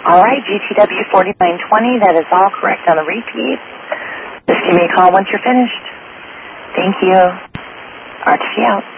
All right, GTW 4920, that is all correct on the repeat. Just give me a call once you're finished. Thank you. RTC out.